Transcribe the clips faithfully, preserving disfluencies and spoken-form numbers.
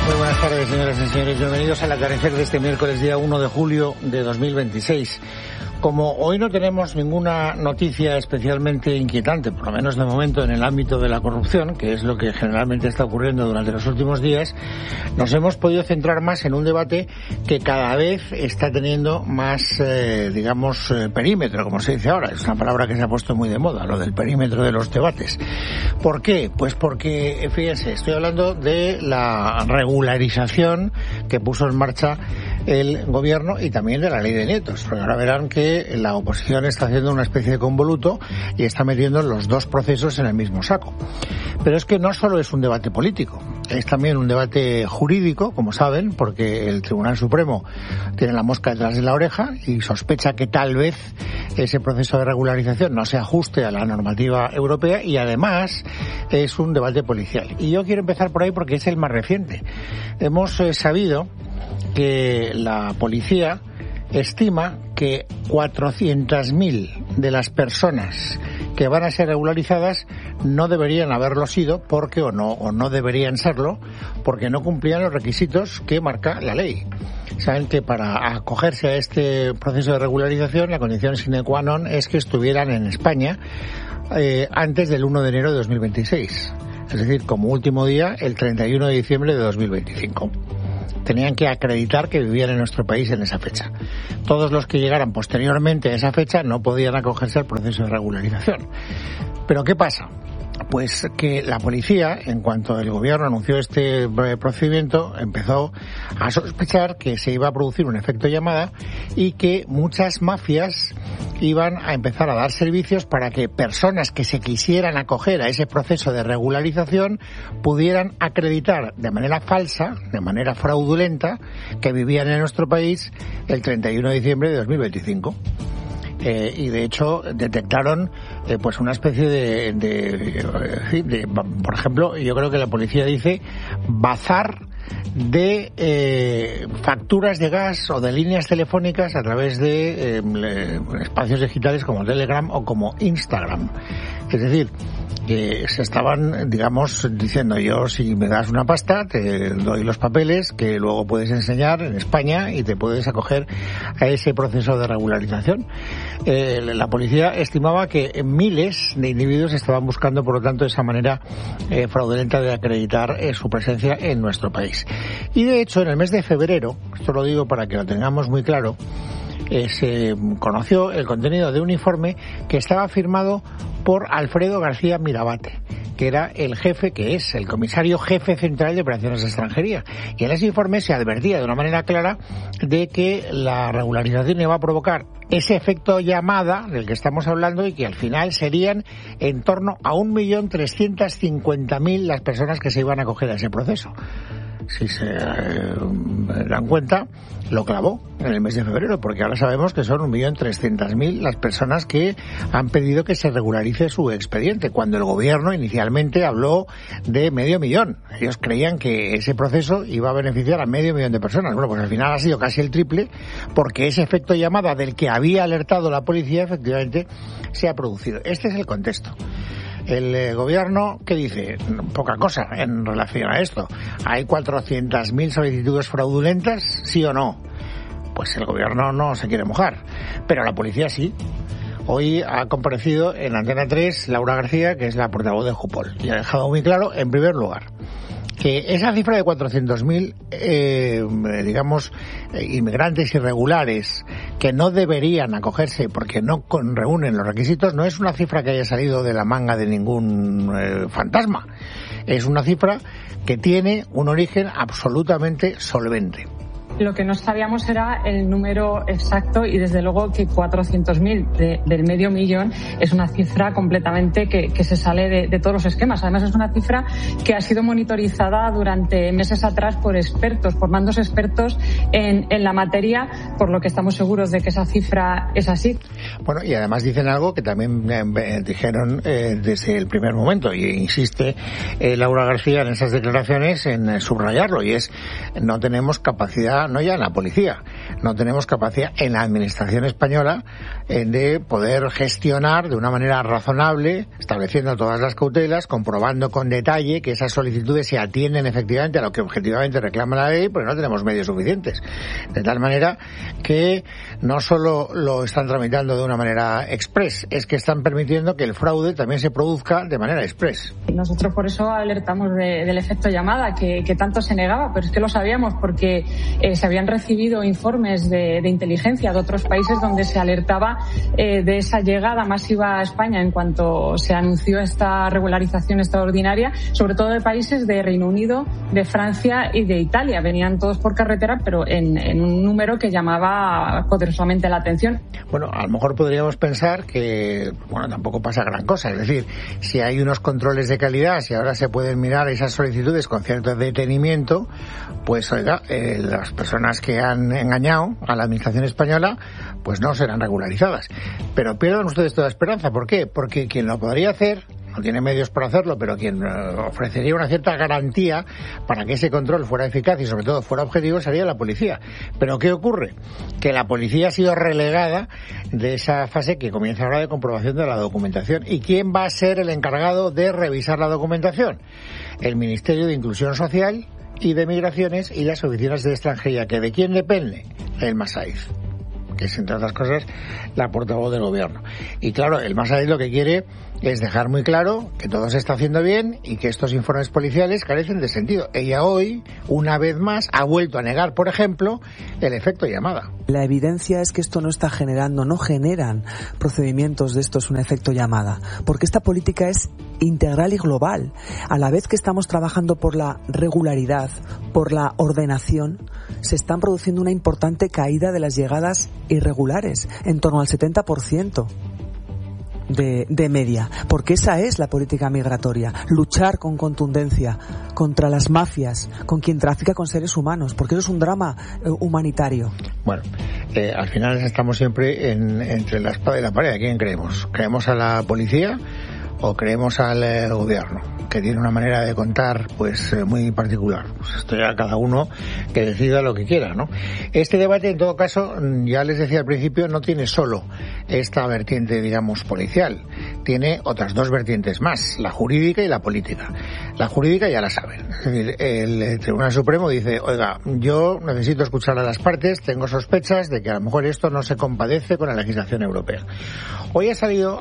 Muy buenas tardes, señoras y señores. Bienvenidos al atardecer de este miércoles, día uno de julio de dos mil veintiséis. Como hoy no tenemos ninguna noticia especialmente inquietante, por lo menos de momento en el ámbito de la corrupción, que es lo que generalmente está ocurriendo durante los últimos días, nos hemos podido centrar más en un debate que cada vez está teniendo más, eh, digamos, eh, perímetro, como se dice ahora. Es una palabra que se ha puesto muy de moda, lo del perímetro de los debates. ¿Por qué? Pues porque, fíjense, estoy hablando de la regularización que puso en marcha el gobierno y también de la ley de nietos. Porque ahora verán que la oposición está haciendo una especie de convoluto y está metiendo los dos procesos en el mismo saco. Pero es que no solo es un debate político, es también un debate jurídico, como saben, porque el Tribunal Supremo tiene la mosca detrás de la oreja y sospecha que tal vez ese proceso de regularización no se ajuste a la normativa europea, y además es un debate policial. Y yo quiero empezar por ahí porque es el más reciente. Hemos eh, sabido que la policía estima que cuatrocientas mil de las personas que van a ser regularizadas no deberían haberlo sido porque o no o no deberían serlo porque no cumplían los requisitos que marca la ley. Saben que para acogerse a este proceso de regularización la condición sine qua non es que estuvieran en España eh, antes del uno de enero de dos mil veintiséis, es decir, como último día el treinta y uno de diciembre de dos mil veinticinco. Tenían que acreditar que vivían en nuestro país en esa fecha. Todos los que llegaran posteriormente a esa fecha no podían acogerse al proceso de regularización. ¿Pero qué pasa? Pues que la policía, en cuanto el gobierno anunció este procedimiento, empezó a sospechar que se iba a producir un efecto llamada y que muchas mafias iban a empezar a dar servicios para que personas que se quisieran acoger a ese proceso de regularización pudieran acreditar de manera falsa, de manera fraudulenta, que vivían en nuestro país el treinta y uno de diciembre de dos mil veinticinco. Eh, y de hecho detectaron eh, pues una especie de, de, de, de, por ejemplo, yo creo que la policía dice bazar de eh, facturas de gas o de líneas telefónicas a través de eh, espacios digitales como Telegram o como Instagram. Es decir, que se estaban, digamos, diciendo: yo, si me das una pasta, te doy los papeles que luego puedes enseñar en España y te puedes acoger a ese proceso de regularización. Eh, la policía estimaba que miles de individuos estaban buscando, por lo tanto, esa manera eh, fraudulenta de acreditar eh, su presencia en nuestro país. Y de hecho, en el mes de febrero, esto lo digo para que lo tengamos muy claro, Eh, se conoció el contenido de un informe que estaba firmado por Alfredo García Mirabate, que era el jefe, que es el comisario jefe central de operaciones de extranjería. Y en ese informe se advertía de una manera clara de que la regularización iba a provocar ese efecto llamada del que estamos hablando y que al final serían en torno a un millón trescientas cincuenta mil las personas que se iban a acoger a ese proceso. Si se eh, dan cuenta, lo clavó en el mes de febrero, porque ahora sabemos que son un millón trescientas mil las personas que han pedido que se regularice su expediente, cuando el gobierno inicialmente habló de medio millón. Ellos creían que ese proceso iba a beneficiar a medio millón de personas. Bueno, pues al final ha sido casi el triple, porque ese efecto llamada del que había alertado la policía efectivamente se ha producido. Este es el contexto. El eh, gobierno, ¿qué dice? Poca cosa en relación a esto. ¿Hay cuatrocientas mil solicitudes fraudulentas? ¿Sí o no? Pues el gobierno no se quiere mojar, pero la policía sí. Hoy ha comparecido en Antena tres Laura García, que es la portavoz de Jupol, y ha dejado muy claro, en primer lugar, que esa cifra de cuatrocientos mil, eh, digamos, eh, inmigrantes irregulares que no deberían acogerse porque no con, reúnen los requisitos, no es una cifra que haya salido de la manga de ningún eh, fantasma. Es una cifra que tiene un origen absolutamente solvente. Lo que no sabíamos era el número exacto y desde luego que cuatrocientos mil de, del medio millón es una cifra completamente que, que se sale de, de todos los esquemas. Además es una cifra que ha sido monitorizada durante meses atrás por expertos, por mandos expertos en, en la materia, por lo que estamos seguros de que esa cifra es así. Bueno, y además dicen algo que también eh, dijeron eh, desde el primer momento, y insiste eh, Laura García en esas declaraciones en eh, subrayarlo, y es: no tenemos capacidad no ya en la policía, no tenemos capacidad en la administración española eh, de poder gestionar de una manera razonable, estableciendo todas las cautelas, comprobando con detalle que esas solicitudes se atienden efectivamente a lo que objetivamente reclama la ley, porque no tenemos medios suficientes. De tal manera que no solo lo están tramitando de una manera express, es que están permitiendo que el fraude también se produzca de manera express. Nosotros por eso alertamos de, del efecto llamada, que, que tanto se negaba, pero es que lo sabíamos porque eh, se habían recibido informes de, de inteligencia de otros países donde se alertaba eh, de esa llegada masiva a España en cuanto se anunció esta regularización extraordinaria, sobre todo de países de Reino Unido, de Francia y de Italia. Venían todos por carretera, pero en, en un número que llamaba poderosamente la atención. Bueno, a lo mejor podríamos pensar que, bueno, tampoco pasa gran cosa. Es decir, si hay unos controles de calidad, si ahora se pueden mirar esas solicitudes con cierto detenimiento, pues oiga, eh, las personas que han engañado a la administración española, pues no serán regularizadas. Pero pierdan ustedes toda esperanza. ¿Por qué? Porque quien lo podría hacer no tiene medios para hacerlo, pero quien ofrecería una cierta garantía para que ese control fuera eficaz y sobre todo fuera objetivo sería la policía. Pero ¿qué ocurre? Que la policía ha sido relegada de esa fase que comienza ahora de comprobación de la documentación. ¿Y quién va a ser el encargado de revisar la documentación? El Ministerio de Inclusión Social y de Migraciones y las oficinas de extranjería. ¿Que de quién depende? El Masaiz, que es, entre otras cosas, la portavoz del gobierno. Y claro, el Masaiz lo que quiere es dejar muy claro que todo se está haciendo bien y que estos informes policiales carecen de sentido. Ella hoy, una vez más, ha vuelto a negar, por ejemplo, el efecto llamada. La evidencia es que esto no está generando, no generan procedimientos de estos un efecto llamada, porque esta política es integral y global. A la vez que estamos trabajando por la regularidad, por la ordenación, se están produciendo una importante caída de las llegadas irregulares, en torno al setenta por ciento. De, de media, porque esa es la política migratoria, luchar con contundencia contra las mafias, con quien trafica con seres humanos, porque eso es un drama eh, humanitario. Bueno, eh, al final estamos siempre en, entre la espada y la pared. ¿A quién creemos? ¿Creemos a la policía o creemos al eh, gobierno, que tiene una manera de contar pues eh, muy particular? Pues esto ya cada uno que decida lo que quiera, ¿no? Este debate, en todo caso, ya les decía al principio, no tiene solo esta vertiente, digamos, policial. Tiene otras dos vertientes más, la jurídica y la política. La jurídica ya la saben. Es decir, el Tribunal Supremo dice, oiga, yo necesito escuchar a las partes, tengo sospechas de que a lo mejor esto no se compadece con la legislación europea. Hoy ha salido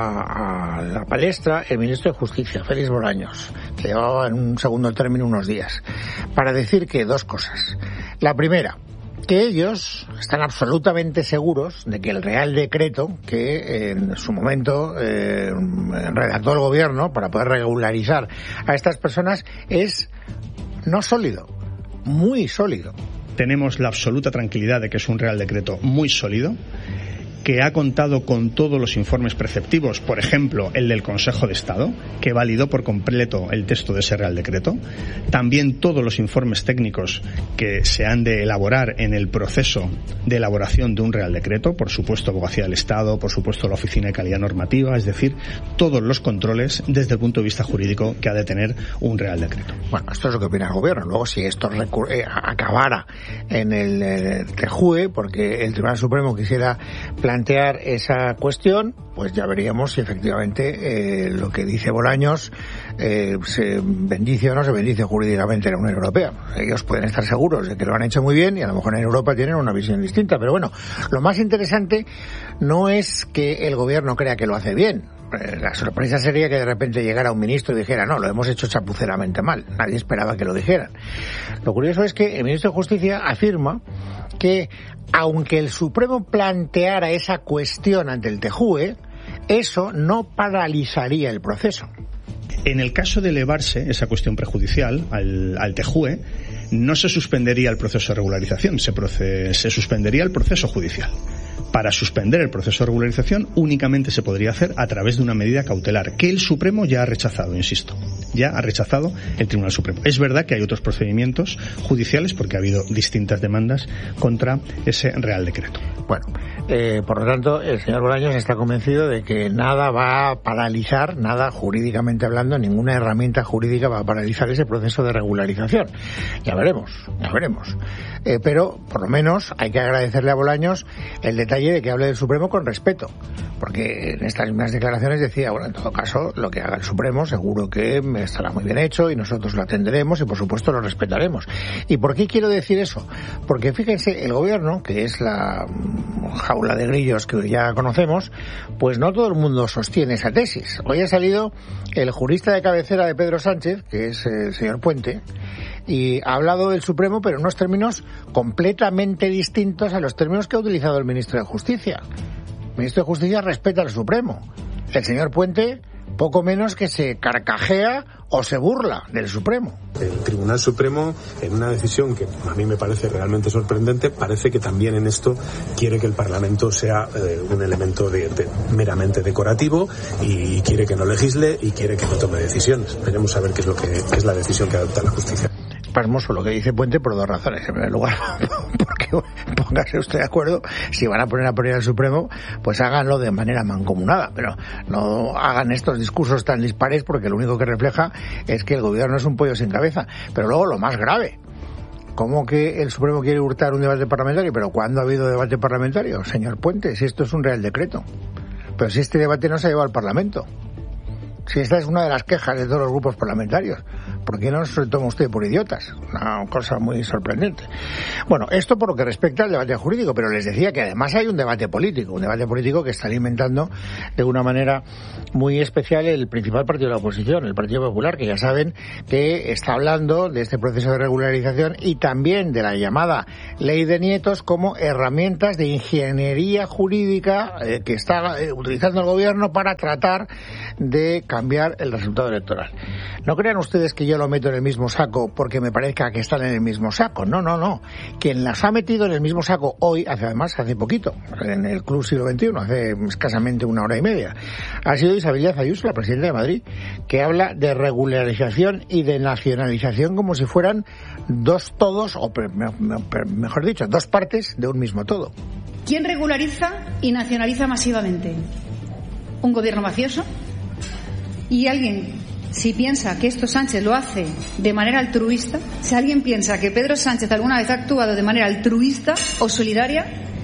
a, a la palestra el ministro de Justicia, Félix Bolaños, que llevaba en un segundo término unos días, para decir que dos cosas. La primera, que ellos están absolutamente seguros de que el Real Decreto que en su momento eh, redactó el gobierno para poder regularizar a estas personas es no sólido, muy sólido. Tenemos la absoluta tranquilidad de que es un Real Decreto muy sólido, que ha contado con todos los informes preceptivos, por ejemplo, el del Consejo de Estado, que validó por completo el texto de ese Real Decreto. También todos los informes técnicos que se han de elaborar en el proceso de elaboración de un Real Decreto, por supuesto, Abogacía del Estado, por supuesto, la Oficina de Calidad Normativa, es decir, todos los controles desde el punto de vista jurídico que ha de tener un Real Decreto. Bueno, esto es lo que opina el Gobierno. Luego, si esto recur- eh, acabara en el eh, TEJUE, porque el Tribunal Supremo quisiera plantear esa cuestión, pues ya veríamos si efectivamente eh, lo que dice Bolaños eh, se bendice o no se bendice jurídicamente en la Unión Europea. Ellos pueden estar seguros de que lo han hecho muy bien y a lo mejor en Europa tienen una visión distinta, pero bueno, lo más interesante no es que el gobierno crea que lo hace bien. La sorpresa sería que de repente llegara un ministro y dijera, no, lo hemos hecho chapuceramente mal. Nadie esperaba que lo dijeran. Lo curioso es que el ministro de Justicia afirma que, aunque el Supremo planteara esa cuestión ante el TEJUE, eso no paralizaría el proceso. En el caso de elevarse esa cuestión prejudicial al, al TEJUE, no se suspendería el proceso de regularización, se, proce- se suspendería el proceso judicial. para suspender el proceso de regularización únicamente se podría hacer a través de una medida cautelar, que el Supremo ya ha rechazado, insisto. Ya ha rechazado el Tribunal Supremo. Es verdad que hay otros procedimientos judiciales porque ha habido distintas demandas contra ese Real Decreto. Bueno, eh, por lo tanto, el señor Bolaños está convencido de que nada va a paralizar, nada jurídicamente hablando, ninguna herramienta jurídica va a paralizar ese proceso de regularización. Ya veremos, ya veremos. Eh, pero, por lo menos, hay que agradecerle a Bolaños el detalle de que hable del Supremo con respeto. Porque en estas mismas declaraciones decía, bueno, en todo caso, lo que haga el Supremo seguro que estará muy bien hecho y nosotros lo atenderemos y, por supuesto, lo respetaremos. ¿Y por qué quiero decir eso? Porque, fíjense, el Gobierno, que es la jaula de grillos que ya conocemos, pues no todo el mundo sostiene esa tesis. Hoy ha salido el jurista de cabecera de Pedro Sánchez, que es el señor Puente, y ha hablado del Supremo, pero en unos términos completamente distintos a los términos que ha utilizado el ministro de Justicia. El ministro de Justicia respeta al Supremo. El señor Puente, poco menos que se carcajea o se burla del Supremo. El Tribunal Supremo, en una decisión que a mí me parece realmente sorprendente, parece que también en esto quiere que el Parlamento sea eh, un elemento de, de, meramente decorativo y quiere que no legisle y quiere que no tome decisiones. Veremos a ver qué es lo que qué es la decisión que adopta la justicia. Pasmoso lo que dice Puente por dos razones. En primer lugar, porque póngase usted de acuerdo, si van a poner a poner al Supremo, pues háganlo de manera mancomunada, pero no hagan estos discursos tan dispares porque lo único que refleja es que el gobierno es un pollo sin cabeza. Pero luego lo más grave, ¿cómo que el Supremo quiere hurtar un debate parlamentario? ¿Pero cuándo ha habido debate parlamentario, señor Puente? Si esto es un Real Decreto. Pero si este debate no se ha llevado al Parlamento. Si esta es una de las quejas de todos los grupos parlamentarios, ¿por qué no se toma usted por idiotas? Una cosa muy sorprendente. Bueno, esto por lo que respecta al debate jurídico, pero les decía que además hay un debate político, un debate político que está alimentando de una manera muy especial el principal partido de la oposición, el Partido Popular, que ya saben que está hablando de este proceso de regularización y también de la llamada Ley de Nietos como herramientas de ingeniería jurídica eh, que está eh, utilizando el gobierno para tratar de cambiar el resultado electoral. No crean ustedes que yo lo meto en el mismo saco porque me parezca que están en el mismo saco. No, no, no. Quien las ha metido en el mismo saco hoy, hace además hace poquito, en el Club Siglo veintiuno, hace escasamente una hora y media, ha sido Isabel Díaz Ayuso, la presidenta de Madrid, que habla de regularización y de nacionalización como si fueran dos todos, o mejor dicho, dos partes de un mismo todo. ¿Quién regulariza y nacionaliza masivamente? ¿Un gobierno mafioso? Y alguien, si piensa que esto Sánchez lo hace de manera altruista, si alguien piensa que Pedro Sánchez alguna vez ha actuado de manera altruista o solidaria,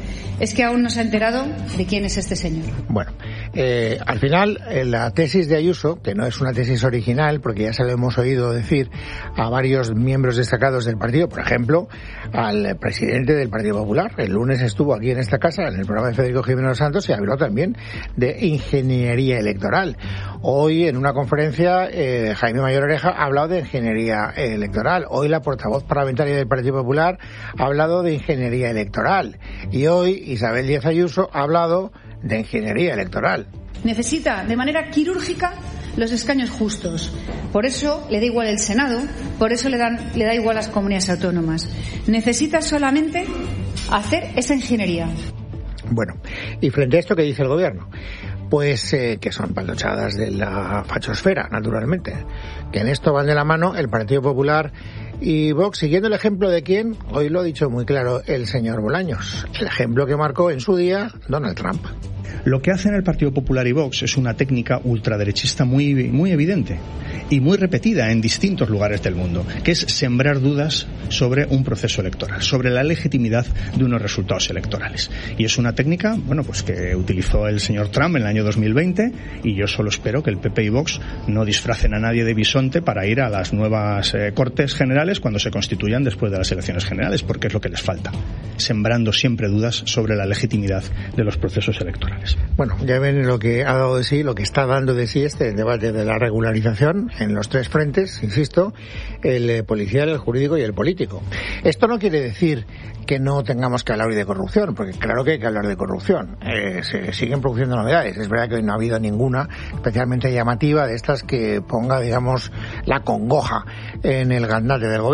es que aún no se ha enterado de quién es este señor. Bueno, eh, al final, eh, la tesis de Ayuso, que no es una tesis original, porque ya se lo hemos oído decir a varios miembros destacados del partido, por ejemplo, al presidente del Partido Popular. El lunes estuvo aquí en esta casa, en el programa de Federico Jiménez Santos, y habló también de ingeniería electoral. Hoy, en una conferencia, eh, Jaime Mayor Oreja ha hablado de ingeniería electoral. Hoy, la portavoz parlamentaria del Partido Popular ha hablado de ingeniería electoral. Y hoy, Isabel Díaz Ayuso ha hablado de ingeniería electoral. Necesita de manera quirúrgica los escaños justos. Por eso le da igual el Senado, por eso le, dan, le da igual las comunidades autónomas. Necesita solamente hacer esa ingeniería. Bueno, y frente a esto, ¿qué dice el gobierno? Pues eh, que son paldochadas de la fachosfera, naturalmente. Que en esto van de la mano el Partido Popular y Vox, siguiendo el ejemplo de quién, hoy lo ha dicho muy claro el señor Bolaños, el ejemplo que marcó en su día Donald Trump. Lo que hacen el Partido Popular y Vox es una técnica ultraderechista muy, muy evidente y muy repetida en distintos lugares del mundo, que es sembrar dudas sobre un proceso electoral, sobre la legitimidad de unos resultados electorales. Y es una técnica, bueno, pues que utilizó el señor Trump en el año dos mil veinte, y yo solo espero que el P P y Vox no disfracen a nadie de bisonte para ir a las nuevas eh, Cortes Generales cuando se constituyan después de las elecciones generales, porque es lo que les falta, sembrando siempre dudas sobre la legitimidad de los procesos electorales. Bueno, ya ven lo que ha dado de sí, lo que está dando de sí este debate de la regularización en los tres frentes, insisto, el eh, policial, el jurídico y el político. Esto no quiere decir que no tengamos que hablar hoy de corrupción, porque claro que hay que hablar de corrupción. Eh, se siguen produciendo novedades. Es verdad que hoy no ha habido ninguna especialmente llamativa de estas que ponga, digamos, la congoja en el gabinete del gobierno.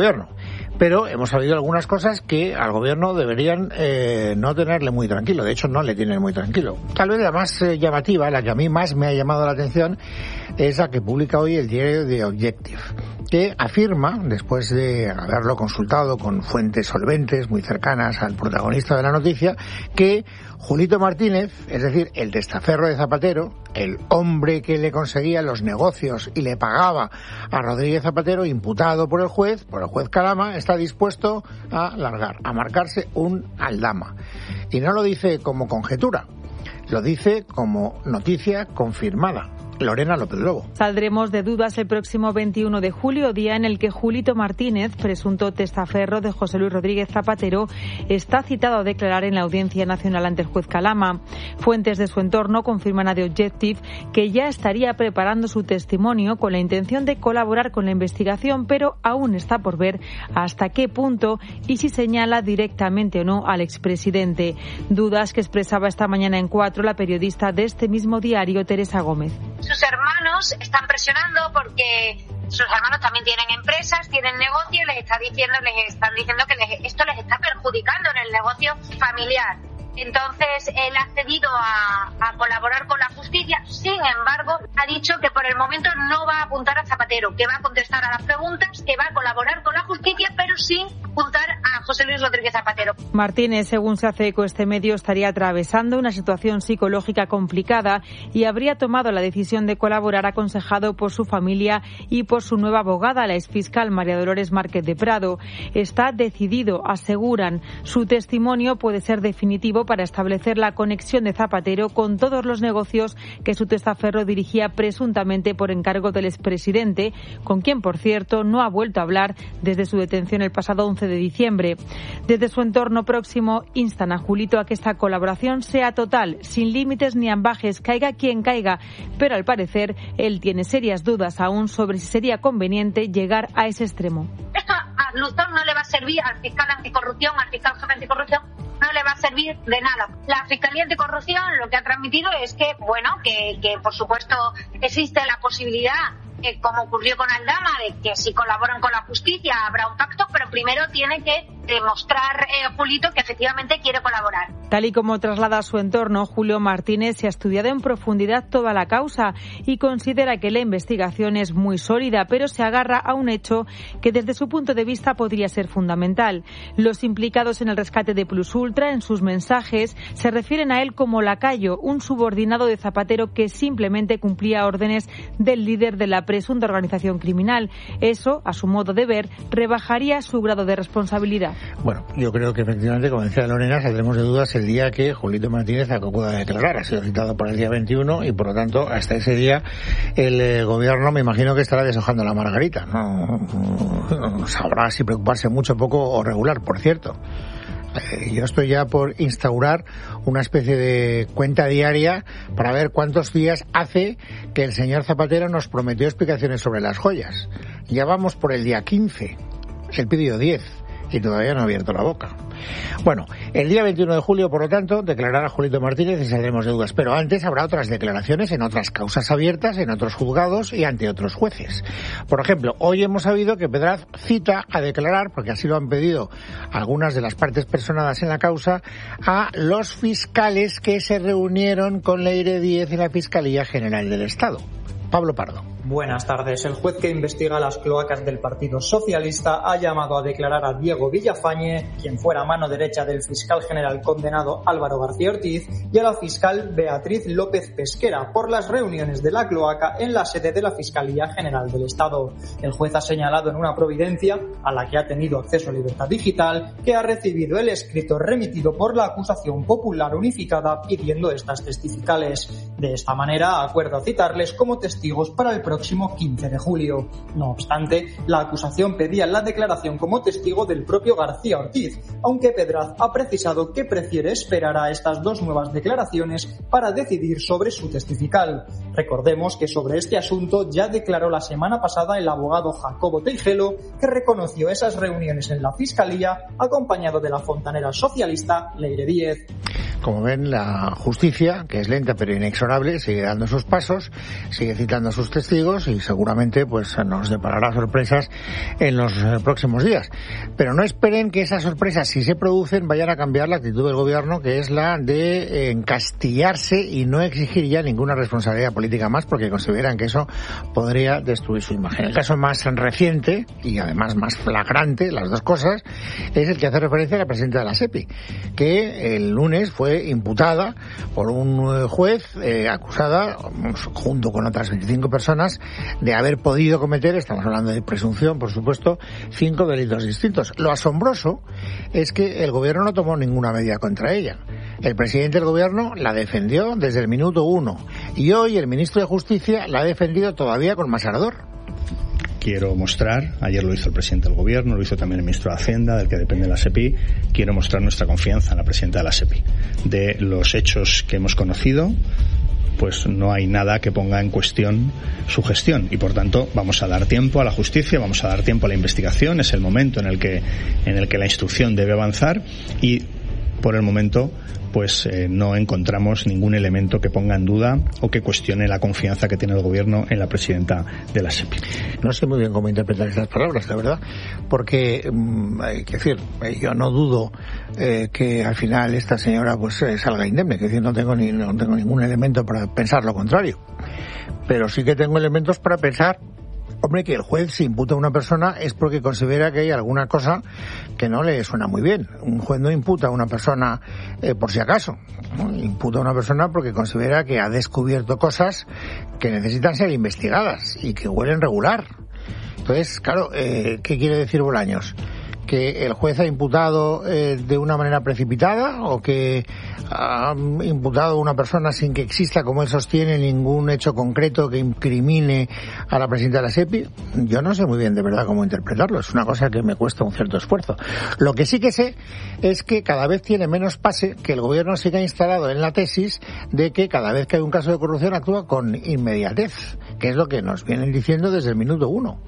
Pero hemos sabido algunas cosas que al gobierno deberían eh, no tenerle muy tranquilo. De hecho, no le tienen muy tranquilo. Tal vez la más eh, llamativa, la que a mí más me ha llamado la atención, es la que publica hoy el diario The Objective, que afirma, después de haberlo consultado con fuentes solventes muy cercanas al protagonista de la noticia, que Julito Martínez, es decir, el testaferro de Zapatero, el hombre que le conseguía los negocios y le pagaba a Rodríguez Zapatero, imputado por el juez, por el juez Calama, está dispuesto a largar, a marcarse un aldama. Y no lo dice como conjetura, lo dice como noticia confirmada. Lorena López Lobo. Saldremos de dudas el próximo veintiuno de julio, día en el que Julito Martínez, presunto testaferro de José Luis Rodríguez Zapatero, está citado a declarar en la Audiencia Nacional ante el juez Calama. Fuentes de su entorno confirman a The Objective que ya estaría preparando su testimonio con la intención de colaborar con la investigación, pero aún está por ver hasta qué punto y si señala directamente o no al expresidente. Dudas que expresaba esta mañana en Cuatro la periodista de este mismo diario, Teresa Gómez. Sus hermanos están presionando porque sus hermanos también tienen empresas, tienen negocios, les está diciendo, les están diciendo que les, esto les está perjudicando en el negocio familiar. Entonces, él ha cedido a, a colaborar con la justicia. Sin embargo, ha dicho que por el momento no va a apuntar a Zapatero, que va a contestar a las preguntas, que va a colaborar con la justicia, pero sin apuntar a José Luis Rodríguez Zapatero. Martínez, según se hace eco este medio, estaría atravesando una situación psicológica complicada y habría tomado la decisión de colaborar aconsejado por su familia y por su nueva abogada, la exfiscal María Dolores Márquez de Prado. Está decidido, aseguran. Su testimonio puede ser definitivo para establecer la conexión de Zapatero con todos los negocios que su testaferro dirigía presuntamente por encargo del expresidente, con quien, por cierto, no ha vuelto a hablar desde su detención el pasado once de diciembre. Desde su entorno próximo instan a Julito a que esta colaboración sea total, sin límites ni ambajes, caiga quien caiga, pero al parecer él tiene serias dudas aún sobre si sería conveniente llegar a ese extremo. Esto a Luzón no le va a servir, al fiscal anticorrupción, al fiscal jefe anticorrupción, no le va a servir de nada. La Fiscalía Anticorrupción lo que ha transmitido es que, bueno, que, que por supuesto existe la posibilidad, eh, como ocurrió con Aldama, de que si colaboran con la justicia habrá un pacto, pero primero tiene que demostrar eh, Julito que efectivamente quiere colaborar. Tal y como traslada a su entorno, Julio Martínez se ha estudiado en profundidad toda la causa y considera que la investigación es muy sólida, pero se agarra a un hecho que desde su punto de vista podría ser fundamental. Los implicados en el rescate de Plus Ultra, en sus mensajes, se refieren a él como lacayo, un subordinado de Zapatero que simplemente cumplía órdenes del líder de la presunta organización criminal. Eso, a su modo de ver, rebajaría su grado de responsabilidad. Bueno, yo creo que efectivamente, como decía Lorena, saldremos de dudas el día que Julito Martínez acuda a declarar. Ha sido citado para el día veintiuno y, por lo tanto, hasta ese día el eh, gobierno me imagino que estará deshojando la margarita. No, no sabrá si preocuparse mucho, poco o regular, por cierto. Eh, yo estoy ya por instaurar una especie de cuenta diaria para ver cuántos días hace que el señor Zapatero nos prometió explicaciones sobre las joyas. Ya vamos por el día quince. Él pidió diez. Y todavía no ha abierto la boca. Bueno, el día veintiuno de julio, por lo tanto, declarará Julito Martínez y saldremos de dudas. Pero antes habrá otras declaraciones en otras causas abiertas, en otros juzgados y ante otros jueces. Por ejemplo, hoy hemos sabido que Pedraz cita a declarar, porque así lo han pedido algunas de las partes personadas en la causa, a los fiscales que se reunieron con Leire Díez en la Fiscalía General del Estado. Pablo Pardo. Buenas tardes. El juez que investiga las cloacas del Partido Socialista ha llamado a declarar a Diego Villafañe, quien fuera mano derecha del fiscal general condenado Álvaro García Ortiz, y a la fiscal Beatriz López Pesquera por las reuniones de la cloaca en la sede de la Fiscalía General del Estado. El juez ha señalado en una providencia, a la que ha tenido acceso a Libertad Digital, que ha recibido el escrito remitido por la acusación popular unificada pidiendo estas testificales. De esta manera, acuerda citarles como testigos para el próximo quince de julio. No obstante, la acusación pedía la declaración como testigo del propio García Ortiz, aunque Pedraz ha precisado que prefiere esperar a estas dos nuevas declaraciones para decidir sobre su testifical. Recordemos que sobre este asunto ya declaró la semana pasada el abogado Jacobo Teijelo, que reconoció esas reuniones en la Fiscalía acompañado de la fontanera socialista Leire Díez. Como ven, la justicia, que es lenta pero inexorable, sigue dando sus pasos, sigue citando a sus testigos y seguramente pues nos deparará sorpresas en los próximos días. Pero no esperen que esas sorpresas, si se producen, vayan a cambiar la actitud del gobierno, que es la de encastillarse y no exigir ya ninguna responsabilidad política más, porque consideran que eso podría destruir su imagen. El caso más reciente y además más flagrante, las dos cosas, es el que hace referencia a la presidenta de la SEPI, que el lunes fue imputada por un juez eh, acusada, junto con otras veinticinco personas, de haber podido cometer, estamos hablando de presunción, por supuesto, cinco delitos distintos. Lo asombroso es que el gobierno no tomó ninguna medida contra ella. El presidente del gobierno la defendió desde el minuto uno y hoy el ministro de Justicia la ha defendido todavía con más ardor. Quiero mostrar, ayer lo hizo el presidente del gobierno, lo hizo también el ministro de Hacienda, del que depende la SEPI, quiero mostrar nuestra confianza en la presidenta de la SEPI. De los hechos que hemos conocido, pues no hay nada que ponga en cuestión su gestión y por tanto vamos a dar tiempo a la justicia, vamos a dar tiempo a la investigación, es el momento en el que, en el que la instrucción debe avanzar y por el momento pues eh, no encontramos ningún elemento que ponga en duda o que cuestione la confianza que tiene el gobierno en la presidenta de la SEPI. No sé muy bien cómo interpretar estas palabras, la verdad, porque mmm, hay que decir, yo no dudo eh, que al final esta señora pues eh, salga indemne, que decir, no tengo ni no tengo ningún elemento para pensar lo contrario, pero sí que tengo elementos para pensar, hombre, que el juez, si imputa a una persona es porque considera que hay alguna cosa que no le suena muy bien. Un juez no imputa a una persona eh, por si acaso. ¿no? Imputa a una persona porque considera que ha descubierto cosas que necesitan ser investigadas y que huelen regular. Entonces, claro, eh, ¿qué quiere decir Bolaños? ¿Que el juez ha imputado eh, de una manera precipitada o que ha imputado a una persona sin que exista, como él sostiene, ningún hecho concreto que incrimine a la presidenta de la SEPI? Yo no sé muy bien de verdad cómo interpretarlo, es una cosa que me cuesta un cierto esfuerzo. Lo que sí que sé es que cada vez tiene menos pase que el gobierno siga instalado en la tesis de que cada vez que hay un caso de corrupción actúa con inmediatez, que es lo que nos vienen diciendo desde el minuto uno.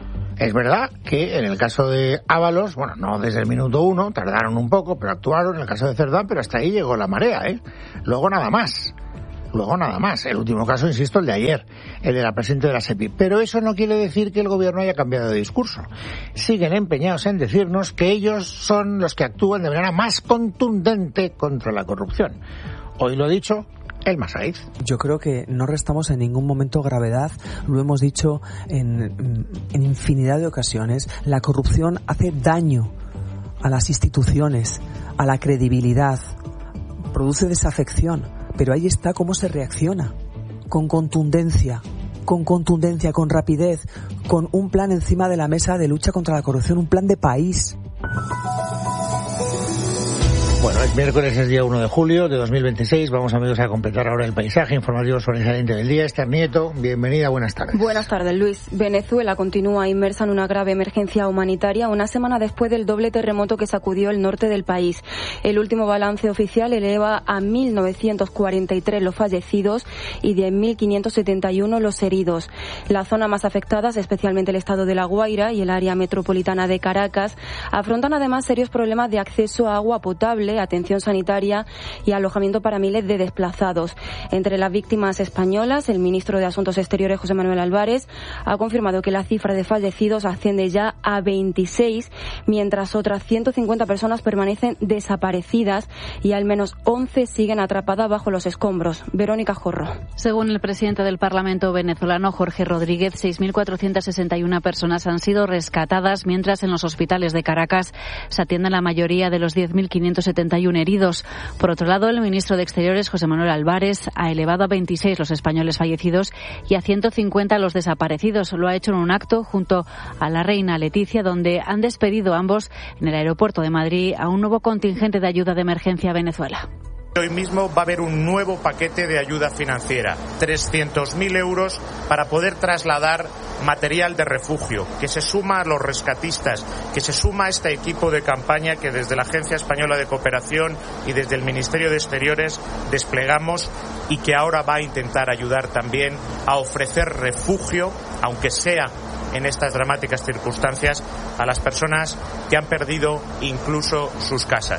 Es verdad que en el caso de Ábalos, bueno, no desde el minuto uno, tardaron un poco, pero actuaron. En el caso de Cerdán, pero hasta ahí llegó la marea, ¿eh? Luego nada más. Luego nada más. El último caso, insisto, el de ayer, el de la presidenta de la SEPI. Pero eso no quiere decir que el gobierno haya cambiado de discurso. Siguen empeñados en decirnos que ellos son los que actúan de manera más contundente contra la corrupción. Hoy lo he dicho, el Masaiz. Yo creo que no restamos en ningún momento gravedad, lo hemos dicho en, en infinidad de ocasiones, la corrupción hace daño a las instituciones, a la credibilidad, produce desafección, pero ahí está cómo se reacciona, con contundencia, con contundencia, con rapidez, con un plan encima de la mesa de lucha contra la corrupción, un plan de país. Bueno, es miércoles, es día uno de julio de dos mil veintiséis. Vamos, amigos, a completar ahora el paisaje informativo sobresaliente del día. Esther Nieto, bienvenida, buenas tardes. Buenas tardes, Luis. Venezuela continúa inmersa en una grave emergencia humanitaria una semana después del doble terremoto que sacudió el norte del país. El último balance oficial eleva a mil novecientos cuarenta y tres los fallecidos y diez mil quinientos setenta y uno los heridos. Las zonas más afectadas, especialmente el estado de La Guaira y el área metropolitana de Caracas, afrontan además serios problemas de acceso a agua potable, atención sanitaria y alojamiento para miles de desplazados. Entre las víctimas españolas, el ministro de Asuntos Exteriores, José Manuel Álvarez, ha confirmado que la cifra de fallecidos asciende ya a veintiséis, mientras otras ciento cincuenta personas permanecen desaparecidas y al menos once siguen atrapadas bajo los escombros. Verónica Jorro. Según el presidente del Parlamento venezolano, Jorge Rodríguez, seis mil cuatrocientas sesenta y una personas han sido rescatadas, mientras en los hospitales de Caracas se atienden la mayoría de los diez mil quinientos setenta y uno heridos. Por otro lado, el ministro de Exteriores, José Manuel Álvarez, ha elevado a veintiséis los españoles fallecidos y a ciento cincuenta los desaparecidos. Lo ha hecho en un acto junto a la reina Leticia, donde han despedido ambos en el aeropuerto de Madrid a un nuevo contingente de ayuda de emergencia a Venezuela. Hoy mismo va a haber un nuevo paquete de ayuda financiera, trescientos mil euros para poder trasladar material de refugio, que se suma a los rescatistas, que se suma a este equipo de campaña que desde la Agencia Española de Cooperación y desde el Ministerio de Exteriores desplegamos y que ahora va a intentar ayudar también a ofrecer refugio, aunque sea en estas dramáticas circunstancias, a las personas que han perdido incluso sus casas.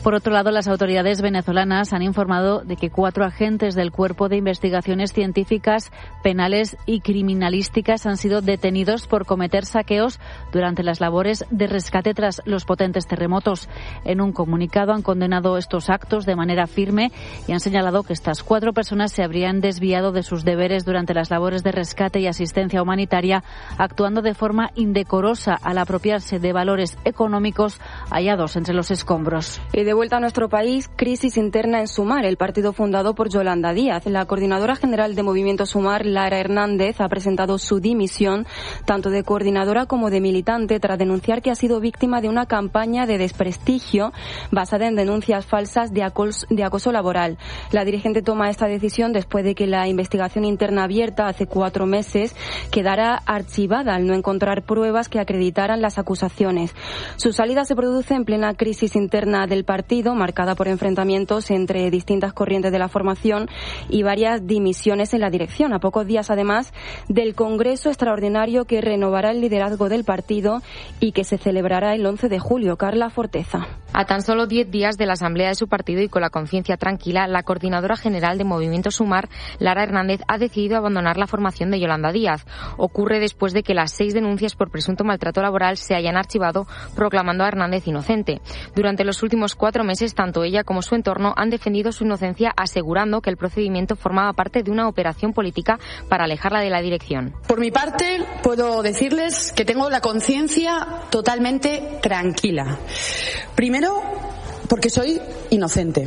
Por otro lado, las autoridades venezolanas han informado de que cuatro agentes del Cuerpo de Investigaciones Científicas, Penales y Criminalísticas han sido detenidos por cometer saqueos durante las labores de rescate tras los potentes terremotos. En un comunicado han condenado estos actos de manera firme y han señalado que estas cuatro personas se habrían desviado de sus deberes durante las labores de rescate y asistencia humanitaria, actuando de forma indecorosa al apropiarse de valores económicos hallados entre los escombros. Y de vuelta a nuestro país, crisis interna en Sumar, el partido fundado por Yolanda Díaz. La coordinadora general de Movimiento Sumar, Lara Hernández, ha presentado su dimisión, tanto de coordinadora como de militante, tras denunciar que ha sido víctima de una campaña de desprestigio basada en denuncias falsas de acoso, de acoso laboral. La dirigente toma esta decisión después de que la investigación interna abierta hace cuatro meses quedara archivada al no encontrar pruebas que acreditaran las acusaciones. Su salida se produce en plena crisis interna del partido, marcada por enfrentamientos entre distintas corrientes de la formación y varias dimisiones en la dirección, a pocos días además del Congreso Extraordinario que renovará el liderazgo del partido y que se celebrará el once de julio. Carla Forteza. A tan solo diez días de la asamblea de su partido y con la conciencia tranquila, la coordinadora general de Movimiento Sumar, Lara Hernández, ha decidido abandonar la formación de Yolanda Díaz. Ocurre después de que las seis denuncias por presunto maltrato laboral se hayan archivado, proclamando a Hernández inocente. Durante los últimos cuatro meses, tanto ella como su entorno han defendido su inocencia, asegurando que el procedimiento formaba parte de una operación política para alejarla de la dirección. Por mi parte, puedo decirles que tengo la conciencia totalmente tranquila. Primero, porque soy inocente.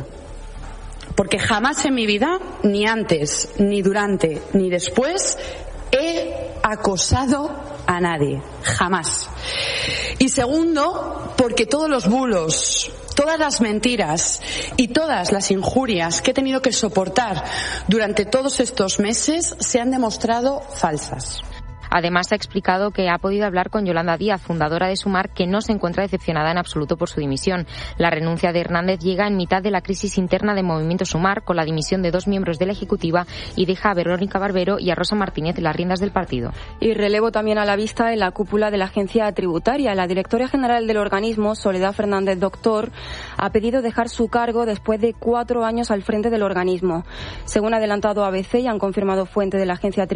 Porque jamás en mi vida, ni antes, ni durante, ni después, he acosado a nadie. Jamás. Y segundo, porque todos los bulos, todas las mentiras y todas las injurias que he tenido que soportar durante todos estos meses se han demostrado falsas. Además, ha explicado que ha podido hablar con Yolanda Díaz, fundadora de Sumar, que no se encuentra decepcionada en absoluto por su dimisión. La renuncia de Hernández llega en mitad de la crisis interna de Movimiento Sumar, con la dimisión de dos miembros de la Ejecutiva, y deja a Verónica Barbero y a Rosa Martínez las riendas del partido. Y relevo también a la vista en la cúpula de la agencia tributaria. La directora general del organismo, Soledad Fernández Doctor, ha pedido dejar su cargo después de cuatro años al frente del organismo. Según ha adelantado A B C y han confirmado fuentes de la agencia tributaria,